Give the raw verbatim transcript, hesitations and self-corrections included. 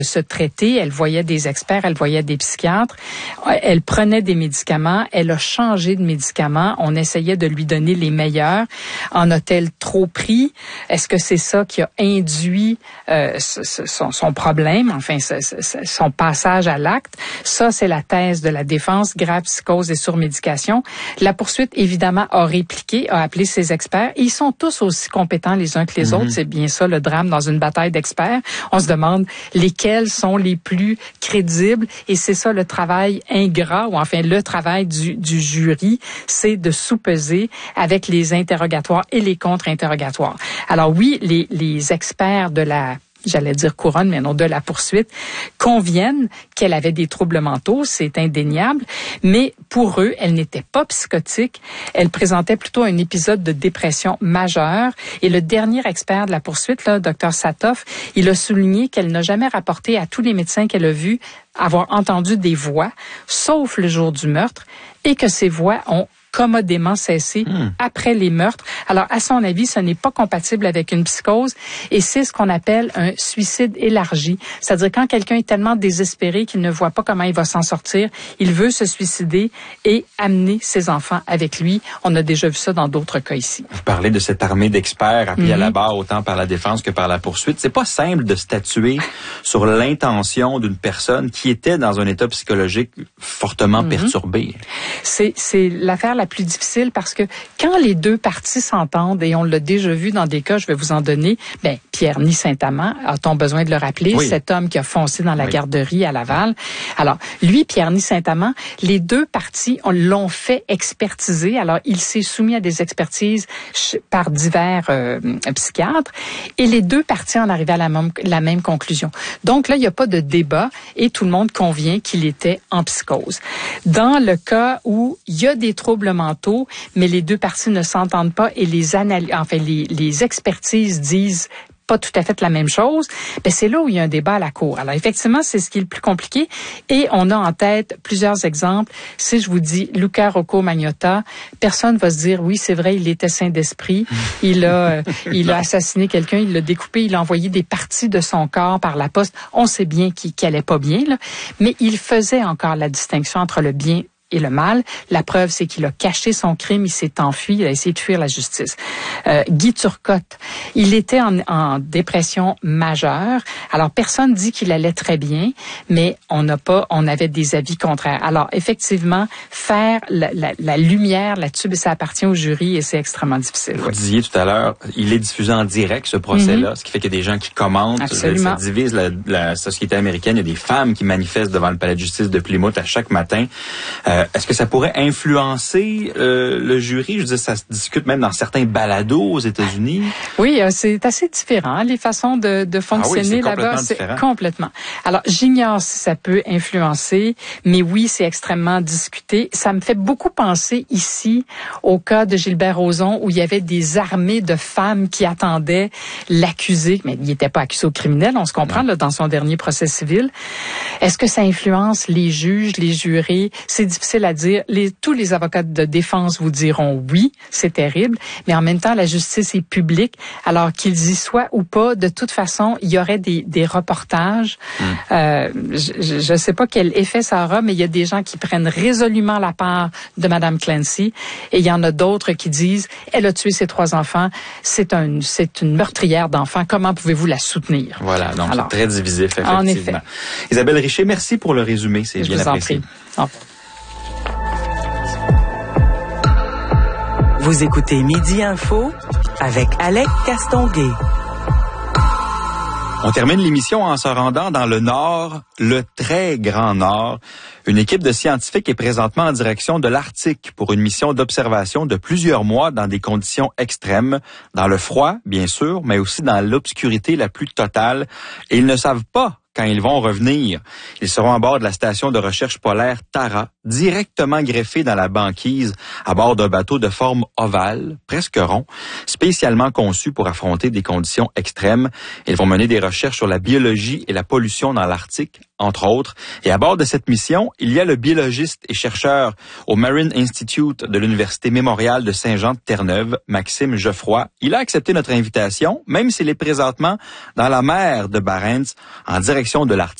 se traiter, elle voyait des experts, elle voyait des psychiatres, elle prenait des médicaments, elle a changé de médicaments, on essayait de lui donner les meilleurs. En a-t-elle trop pris? Est-ce que c'est ça qui a induit euh, son, son problème, enfin son passage à l'acte? Ça, c'est la thèse de la défense, grave psychose et surmédication. La poursuite, évidemment, a répliqué, a appelé ses experts. Et ils sont tous aussi compétents les uns que les mm-hmm. autres. C'est bien ça, le drame dans une bataille d'experts. On se demande lesquels sont les plus crédibles, et c'est ça le travail ingrat, ou enfin le travail du, du jury, c'est de sous-peser avec les interrogatoires et les contre-interrogatoires. Alors oui, les, les experts de la j'allais dire couronne, mais non, de la poursuite, conviennent qu'elle avait des troubles mentaux, c'est indéniable, mais pour eux, elle n'était pas psychotique, elle présentait plutôt un épisode de dépression majeure, et le dernier expert de la poursuite, là, docteur Satoff, il a souligné qu'elle n'a jamais rapporté à tous les médecins qu'elle a vus avoir entendu des voix, sauf le jour du meurtre, et que ces voix ont commodément cessé mmh. après les meurtres. Alors, à son avis, ce n'est pas compatible avec une psychose, et c'est ce qu'on appelle un suicide élargi. C'est-à-dire quand quelqu'un est tellement désespéré qu'il ne voit pas comment il va s'en sortir, il veut se suicider et amener ses enfants avec lui. On a déjà vu ça dans d'autres cas ici. Vous parlez de cette armée d'experts appelés mmh. à la barre autant par la défense que par la poursuite. C'est pas simple de statuer sur l'intention d'une personne qui était dans un état psychologique fortement mmh. perturbé. C'est, c'est l'affaire la plus difficile parce que quand les deux parties s'entendent, et on l'a déjà vu dans des cas, je vais vous en donner, ben, Pierre-Ny Saint-Amand, a-t-on besoin de le rappeler, oui. cet homme qui a foncé dans la oui. garderie à Laval. Alors, lui, Pierre-Ny Saint-Amand, les deux parties on, l'ont fait expertiser. Alors, il s'est soumis à des expertises par divers euh, psychiatres, et les deux parties en arrivaient à la même, la même conclusion. Donc là, il n'y a pas de débat, et tout le monde convient qu'il était en psychose. Dans le cas où il y a des troubles mentaux, mais les deux parties ne s'entendent pas, et les analyses, enfin les, les expertises disent pas tout à fait la même chose, ben c'est là où il y a un débat à la cour. Alors effectivement, c'est ce qui est le plus compliqué, et on a en tête plusieurs exemples. Si je vous dis Luca Rocco Magnotta, personne va se dire oui, c'est vrai, il était sain d'esprit, il a il a assassiné quelqu'un, il l'a découpé, il a envoyé des parties de son corps par la poste. On sait bien qu'il qu'il allait pas bien là, mais il faisait encore la distinction entre le bien et le mal. La preuve, c'est qu'il a caché son crime, il s'est enfui, il a essayé de fuir la justice. Euh, Guy Turcotte, il était en, en dépression majeure. Alors, personne dit qu'il allait très bien, mais on n'a pas, on avait des avis contraires. Alors, effectivement, faire la, la, la lumière là-dessus, ça appartient au jury, et c'est extrêmement difficile. Vous oui. disiez tout à l'heure, il est diffusé en direct, ce procès-là, mm-hmm. ce qui fait qu'il y a des gens qui commentent. Absolument. Ça divise la, la société américaine. Il y a des femmes qui manifestent devant le palais de justice de Plymouth à chaque matin. Euh, Est-ce que ça pourrait influencer euh, le jury? Je veux dire, ça se discute même dans certains balados aux États-Unis. Oui, euh, c'est assez différent. Les façons de, de fonctionner ah oui, là-bas, c'est différent. complètement. Alors, j'ignore si ça peut influencer, mais oui, c'est extrêmement discuté. Ça me fait beaucoup penser ici au cas de Gilbert Rozon, où il y avait des armées de femmes qui attendaient l'accusé, mais il n'était pas accusé au criminel, on se comprend, là, dans son dernier procès civil. Est-ce que ça influence les juges, les jurés? C'est difficile à dire. Les, tous les avocats de défense vous diront oui, c'est terrible, mais en même temps, la justice est publique, alors qu'ils y soient ou pas, de toute façon, il y aurait des, des reportages. Mmh. Euh, je ne sais pas quel effet ça aura, mais il y a des gens qui prennent résolument la part de Mme Clancy, et il y en a d'autres qui disent, elle a tué ses trois enfants, c'est un, c'est une meurtrière d'enfants, comment pouvez-vous la soutenir? Voilà, donc alors, c'est très divisif, effectivement. En effet. Isabelle Richer, merci pour le résumé, c'est je bien vous apprécié. En prie. Vous écoutez Midi Info avec Alec Castonguay. On termine l'émission en se rendant dans le Nord, le très grand Nord. Une équipe de scientifiques est présentement en direction de l'Arctique pour une mission d'observation de plusieurs mois dans des conditions extrêmes, dans le froid, bien sûr, mais aussi dans l'obscurité la plus totale. Et ils ne savent pas quand ils vont revenir. Ils seront à bord de la station de recherche polaire Tara, directement greffés dans la banquise, à bord d'un bateau de forme ovale, presque rond, spécialement conçu pour affronter des conditions extrêmes. Ils vont mener des recherches sur la biologie et la pollution dans l'Arctique entre autres. Et à bord de cette mission, il y a le biologiste et chercheur au Marine Institute de l'Université Mémorial de Saint-Jean de Terre-Neuve, Maxime Geoffroy. Il a accepté notre invitation, même s'il est présentement dans la mer de Barents, en direction de l'Arctique.